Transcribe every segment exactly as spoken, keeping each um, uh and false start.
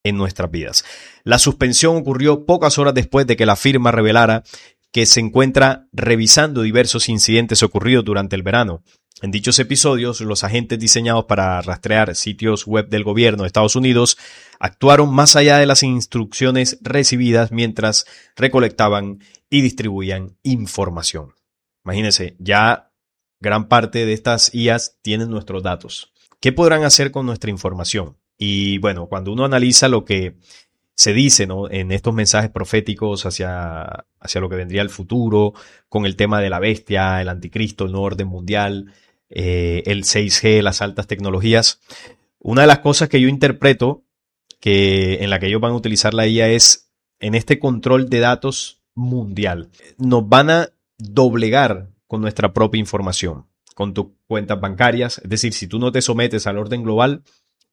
en nuestras vidas. La suspensión ocurrió pocas horas después de que la firma revelara que se encuentra revisando diversos incidentes ocurridos durante el verano. En dichos episodios, los agentes diseñados para rastrear sitios web del gobierno de Estados Unidos actuaron más allá de las instrucciones recibidas mientras recolectaban y distribuían información. Imagínense, ya gran parte de estas I As tienen nuestros datos. ¿Qué podrán hacer con nuestra información? Y bueno, cuando uno analiza lo que se dice, ¿no?, en estos mensajes proféticos hacia, hacia lo que vendría el futuro, con el tema de la bestia, el anticristo, el nuevo orden mundial, eh, el seis G, las altas tecnologías, una de las cosas que yo interpreto que en la que ellos van a utilizar la I A es en este control de datos mundial. Nos van a doblegar con nuestra propia información, con tus cuentas bancarias. Es decir, si tú no te sometes al orden global,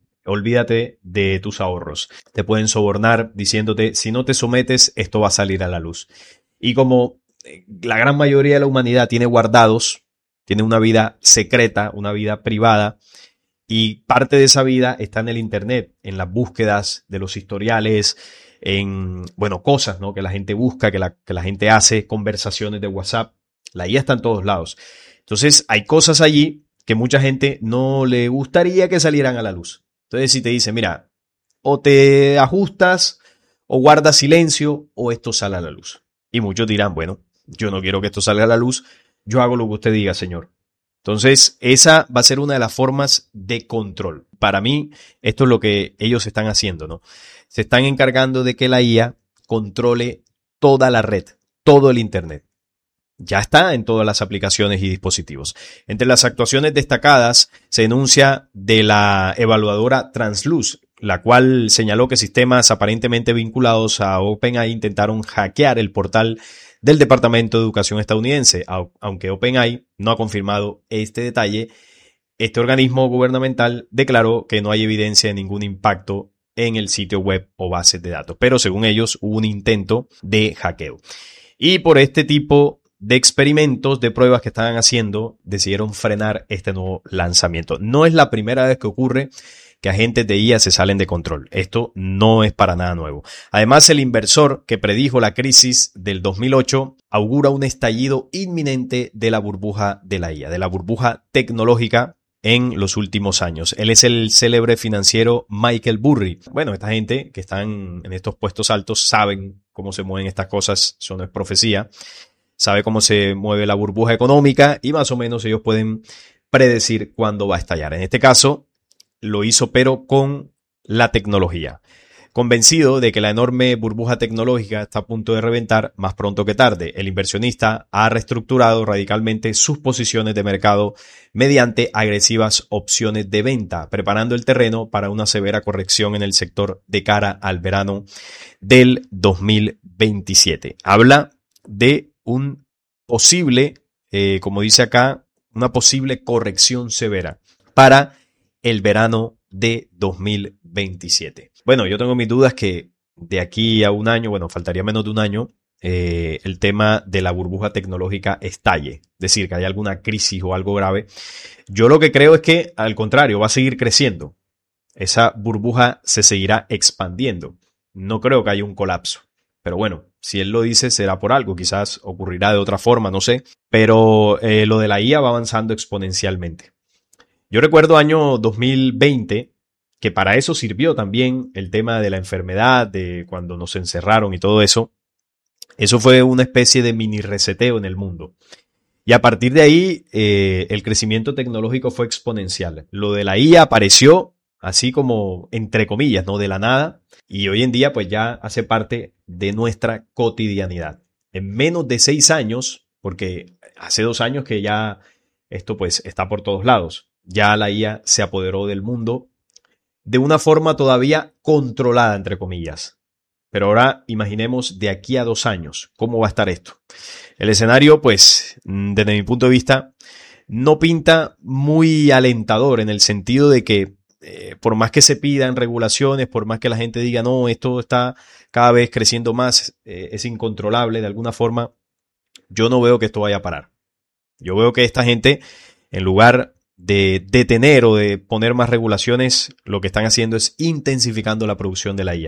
olvídate de tus ahorros. Te pueden sobornar diciéndote, si no te sometes, esto va a salir a la luz. Y como la gran mayoría de la humanidad tiene guardados, tiene una vida secreta, una vida privada, y parte de esa vida está en el internet, en las búsquedas de los historiales, en, bueno, cosas, ¿no?, que la gente busca, que la, que la gente hace, conversaciones de WhatsApp. La I A está en todos lados. Entonces, hay cosas allí que mucha gente no le gustaría que salieran a la luz. Entonces, si te dicen, mira, o te ajustas o guardas silencio o esto sale a la luz. Y muchos dirán, bueno, yo no quiero que esto salga a la luz, yo hago lo que usted diga, señor. Entonces, esa va a ser una de las formas de control. Para mí, esto es lo que ellos están haciendo, ¿no? Se están encargando de que la I A controle toda la red, todo el internet. Ya está en todas las aplicaciones y dispositivos. Entre las actuaciones destacadas se denuncia de la evaluadora Transluz, la cual señaló que sistemas aparentemente vinculados a OpenAI intentaron hackear el portal del Departamento de Educación estadounidense. Aunque OpenAI no ha confirmado este detalle, este organismo gubernamental declaró que no hay evidencia de ningún impacto en el sitio web o bases de datos. Pero según ellos hubo un intento de hackeo. Y por este tipo de experimentos, de pruebas que estaban haciendo, decidieron frenar este nuevo lanzamiento. No es la primera vez que ocurre que agentes de I A se salen de control. Esto no es para nada nuevo. Además, el inversor que predijo la crisis del dos mil ocho augura un estallido inminente de la burbuja de la I A, de la burbuja tecnológica en los últimos años. Él es el célebre financiero Michael Burry. Bueno, esta gente que están en estos puestos altos saben cómo se mueven estas cosas, eso no es profecía. Sabe cómo se mueve la burbuja económica y más o menos ellos pueden predecir cuándo va a estallar. En este caso, lo hizo pero con la tecnología. Convencido de que la enorme burbuja tecnológica está a punto de reventar más pronto que tarde, el inversionista ha reestructurado radicalmente sus posiciones de mercado mediante agresivas opciones de venta, preparando el terreno para una severa corrección en el sector de cara al verano del dos mil veintisiete. Habla de un posible, eh, como dice acá, una posible corrección severa para el verano de dos mil veintisiete. Bueno, yo tengo mis dudas que de aquí a un año, bueno, faltaría menos de un año, eh, el tema de la burbuja tecnológica estalle. Es decir, que haya alguna crisis o algo grave. Yo lo que creo es que, al contrario, va a seguir creciendo. Esa burbuja se seguirá expandiendo. No creo que haya un colapso. Pero bueno, si él lo dice, será por algo. Quizás ocurrirá de otra forma, no sé. Pero eh, lo de la I A va avanzando exponencialmente. Yo recuerdo año dos mil veinte, que para eso sirvió también el tema de la enfermedad, de cuando nos encerraron y todo eso. Eso fue una especie de mini reseteo en el mundo. Y a partir de ahí, eh, el crecimiento tecnológico fue exponencial. Lo de la I A apareció así como entre comillas, ¿no? De la nada. Y hoy en día pues ya hace parte de nuestra cotidianidad. En menos de seis años, porque hace dos años que ya esto pues está por todos lados. Ya la I A se apoderó del mundo de una forma todavía controlada, entre comillas. Pero ahora imaginemos de aquí a dos años, ¿cómo va a estar esto? El escenario, pues, desde mi punto de vista, no pinta muy alentador en el sentido de que eh, por más que se pidan regulaciones, por más que la gente diga, no, esto está cada vez creciendo más, eh, es incontrolable de alguna forma, yo no veo que esto vaya a parar. Yo veo que esta gente, en lugar de detener o de poner más regulaciones, lo que están haciendo es intensificando la producción de la I A.